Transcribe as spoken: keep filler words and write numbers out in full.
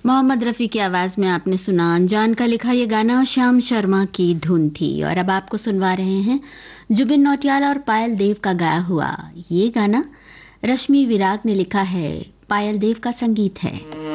मोहम्मद रफ़ी की आवाज में आपने सुना अनजान का लिखा ये गाना श्याम शर्मा की धुन थी। और अब आपको सुनवा रहे हैं जुबिन नौटियाल और पायल देव का गाया हुआ ये गाना। रश्मि विराग ने लिखा है, पायल देव का संगीत है।